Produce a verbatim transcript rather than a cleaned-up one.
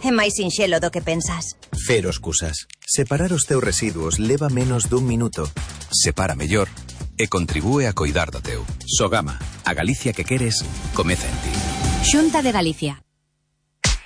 É máis sinxelo do que pensas. Cero excusas. Separar os teus residuos leva menos dun minuto. Separa mellor e contribúe a coidar do teu. Sogama, a Galicia que queres, comeza en ti. Xunta de Galicia.